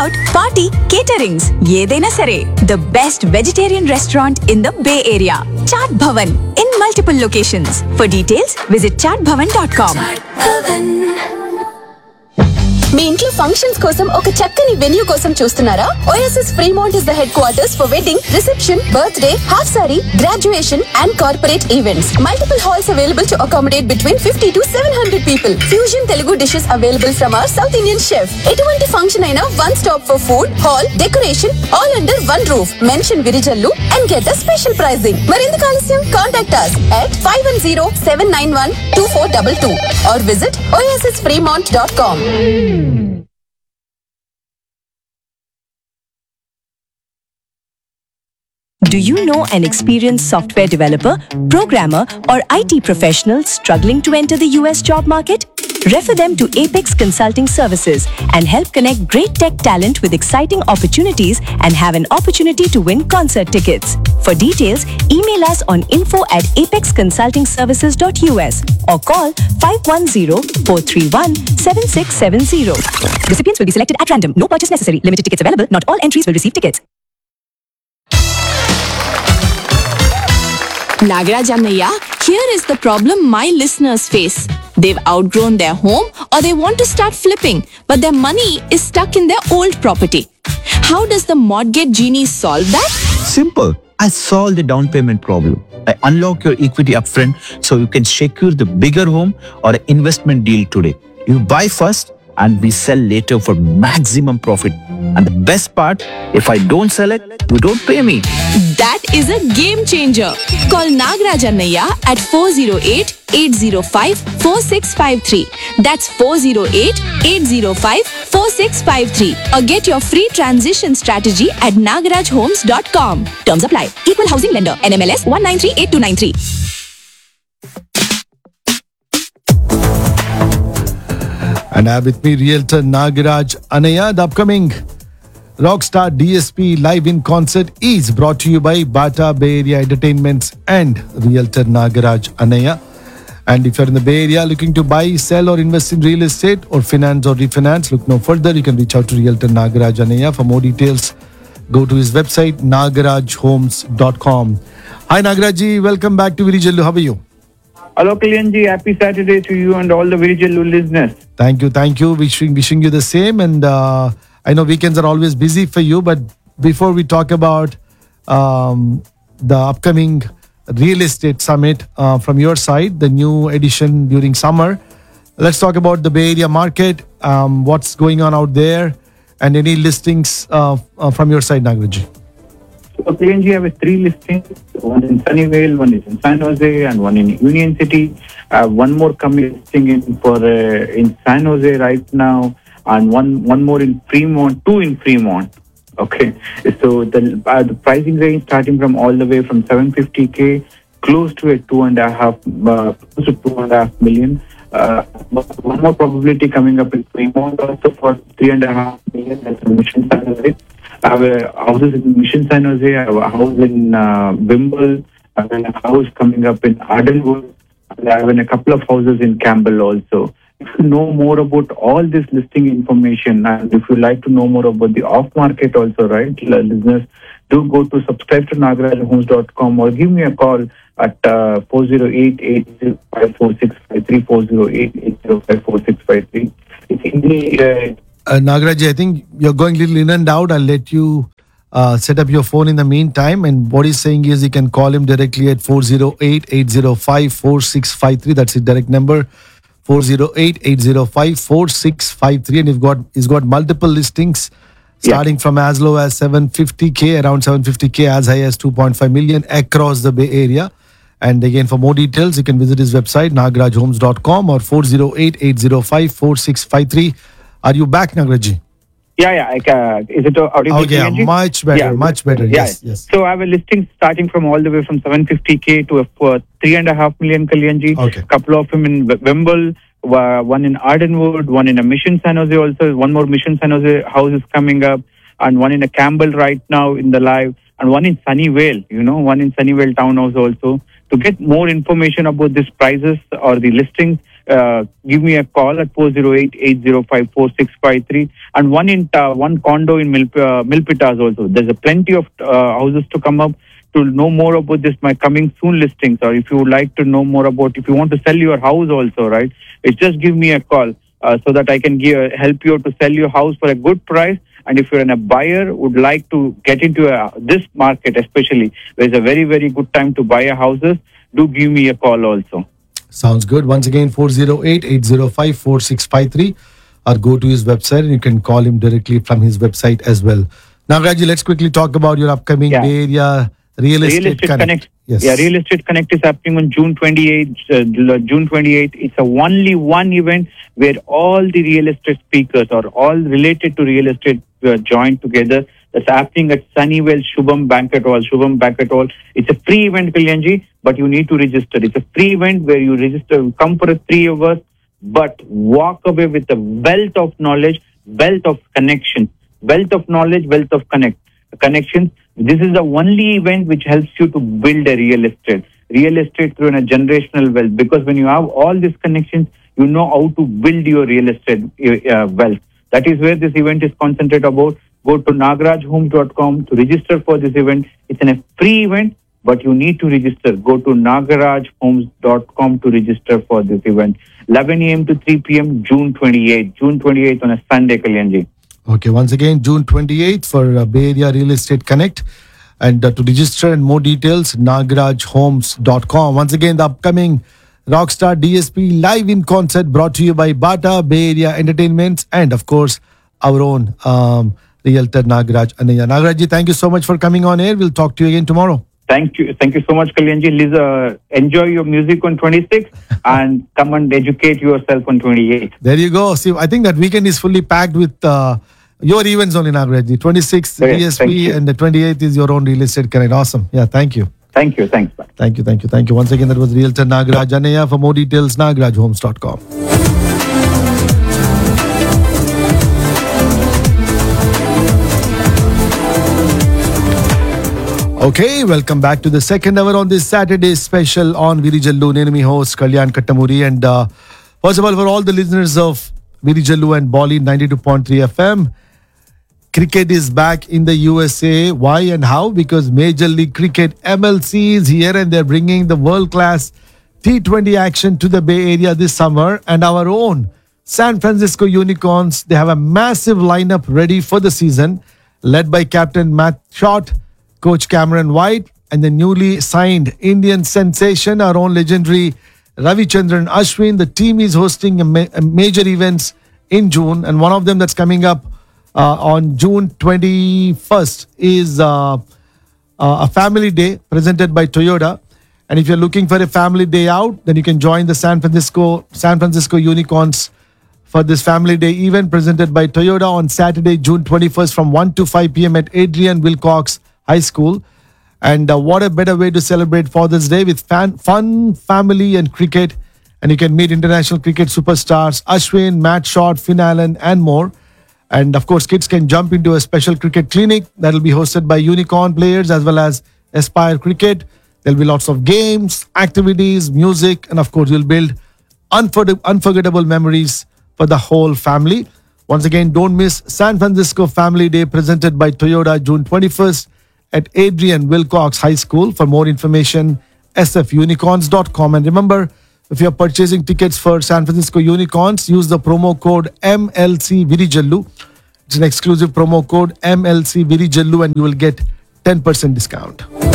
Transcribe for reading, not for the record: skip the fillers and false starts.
out, party, caterings, ఏదైనా సరే. The best vegetarian restaurant in the Bay Area. Chaat Bhavan in multiple locations. For details, visit chaatbhavan.com. మీ ఇంట్లో functions కోసం ఒక చక్కని venue కోసం చూస్తున్నారా? OSS Fremont is the head quarters for wedding, reception, birthday, half sorry, graduation and corporate events. Multiple halls available to accommodate between 50 to 700 people. Fusion Telugu dishes available from our South Indian chef. ఎటువంటి function అయినా one stop for food, hall, decoration, all under one roof. Mention Virijallu and get the special pricing. మరెందుకు ఆలస్యం? Contact us at 510-791-2422 or visit ossfremont.com. Do you know an experienced software developer, programmer, or IT professional struggling to enter the US job market? Refer them to Apex Consulting Services and help connect great tech talent with exciting opportunities and have an opportunity to win concert tickets. For details, email us on info@apexconsultingservices.us or call 510-431-7670. Recipients will be selected at random. No purchase necessary. Limited tickets available. Not all entries will receive tickets. Nagaraj Annaiya, here is the problem my listeners face. They've outgrown their home or they want to start flipping, but their money is stuck in their old property. How does the mortgage genie solve that? Simple. I solve the down payment problem. I unlock your equity upfront so you can secure the bigger home or an investment deal today. You buy first and we sell later for maximum profit. And the best part, if I don't sell it, you don't pay me. That is a game changer. Call Nagaraj Annaiya at 408-805-4653. That's 408-805-4653. Or get your free transition strategy at nagarajhomes.com. Terms apply. Equal housing lender. NMLS 1938293. And I have with me Realtor Nagaraj Annaiya. The upcoming Rockstar DSP Live in Concert is brought to you by Bata Bay Area Entertainments and Realtor Nagaraj Annaiya. And if you're in the Bay Area looking to buy, sell or invest in real estate or finance or refinance, look no further. You can reach out to Realtor Nagaraj Annaiya. For more details, go to his website nagarajhomes.com. Hi Nagarajji, welcome back to Virijallu. How are you? Hello, Kalyanji. Happy Saturday to you and all the Virijallu listeners. Thank you. Wishing you the same. And I know weekends are always busy for you, but before we talk about the upcoming real estate summit from your side, the new edition during summer, let's talk about the Bay Area market, what's going on out there, and any listings from your side, Nagarajji. So, Kalyanji, I have 3 listings. One in Sunnyvale, one is in San Jose, and one in Union City. One more coming listing in San Jose right now, and one more in Fremont, 2 in Fremont. Okay, so the pricing range starting from all the way from 750K close to a 2.5 million. One more probability coming up in Fremont also for 3.5 million. That's in Mission San Jose. I have houses in Mission San Jose. I have a house in Wimble. I have a house coming up in Ardenwood. And I have a couple of houses in Campbell also. If you know more about all this listing information, and if you like to know more about the off market also, right, listeners, do go to subscribe to nagarajhomes.com or give me a call at 408-805-4653, 408-805-4653. It's easy. Nagarajji, I think you're going a little in and out. I'll let you set up your phone in the meantime. And what he's saying is you can call him directly at 408-805-4653. That's his direct number, 408-805-4653. And he's got multiple listings starting from as low as 750K, around 750K, as high as 2.5 million across the Bay Area. And again, for more details, you can visit his website, nagarajhomes.com or 408-805-4653. Are you back, Nagarajji? Yeah. Is it audible? Oh, yeah, much better. Yes. So I have a listing starting from all the way from 750K to 3.5 million, Kalyanji. Okay. Couple of them in Wimble, one in Ardenwood, one in a Mission San Jose also. One more Mission San Jose house is coming up, and one in a Campbell right now in the live, and one in Sunnyvale, one in Sunnyvale townhouse also. To get more information about these prices or the listings, give me a call at 408-805-4653. And one condo in Milpitas also. There's a plenty of houses to come up. To know more about this, my coming soon listings, or if you would like to know more about, if you want to sell your house also, right? It's just give me a call so that I can help you to sell your house for a good price. And if you're a buyer, would like to get into this market, especially, where it's a very, very good time to buy a houses, do give me a call also. Sounds good. Once again, 408-805-4653, or go to his website and you can call him directly from his website as well. Now, Raji, let's quickly talk about your upcoming Bay Area Real Estate Connect. Yes. Yeah, Real Estate Connect is happening on June 28th. It's only one event where all the real estate speakers or all related to real estate join together. That's happening at Sunnyvale Shubham Banquet Hall. It's a free event, Kalyanji, but you need to register. It's a free event where you register, come for 3 hours, but walk away with a wealth of knowledge, wealth of connection, wealth of knowledge, wealth of connections. This is the only event which helps you to build a real estate through a generational wealth. Because when you have all these connections, you know how to build your real estate wealth. That is where this event is concentrated about. Go to nagarajhomes.com to register for this event. It's a free event, but you need to register. Go to nagarajhomes.com to register for this event. 11 a.m. to 3 p.m. June 28th on a Sunday, Kalyanji. Okay, once again, June 28th for Bay Area Real Estate Connect. And to register and more details, nagarajhomes.com. Once again, the upcoming Rockstar DSP live in concert brought to you by Bata, Bay Area Entertainments, and of course, our own realtor Nagaraj Anaya. Nagarajji, thank you so much for coming on air. We'll talk to you again tomorrow. Thank you so much, Kalyanji. Liz, enjoy your music on 26th and come and educate yourself on 28th. There you go. See, I think that weekend is fully packed with your events only, Nagarajji. 26th DSP and the 28th is your own Real Estate Connect. Awesome. Yeah, thank you. Thank you. Thanks. Bye. Thank you. Once again, that was Realtor Nagaraj Anaya. For more details, nagarajhomes.com. Okay, welcome back to the second hour on this Saturday special on Virijallu. Enemy host Kalyan Kattamuri. And first of all, for all the listeners of Virijallu and Bolly 92.3 FM, cricket is back in the USA. Why and how? Because Major League Cricket MLC is here and they're bringing the world-class T20 action to the Bay Area this summer. And our own San Francisco Unicorns, they have a massive lineup ready for the season, led by Captain Matt Short, Coach Cameron White, and the newly signed Indian sensation, our own legendary Ravichandran Ashwin. The team is hosting a major events in June, and one of them that's coming up on June 21st is a family day presented by Toyota. And if you're looking for a family day out, then you can join the San Francisco Unicorns for this family day event presented by Toyota on Saturday, June 21st from 1 to 5 p.m. at Adrian Wilcox High School. And what a better way to celebrate Father's Day with fun, family and cricket. And you can meet international cricket superstars Ashwin, Matt Short, Finn Allen and more. And of course, kids can jump into a special cricket clinic that will be hosted by Unicorn players as well as Aspire Cricket. There'll be lots of games, activities, music, and of course, you'll build unforgettable memories for the whole family. Once again, don't miss San Francisco Family Day presented by Toyota June 21st at Adrian Wilcox High School. For more information, sfunicorns.com. And remember, if you're purchasing tickets for San Francisco Unicorns, use the promo code MLC Virijallu. It's an exclusive promo code MLC Virijallu and you will get 10% discount.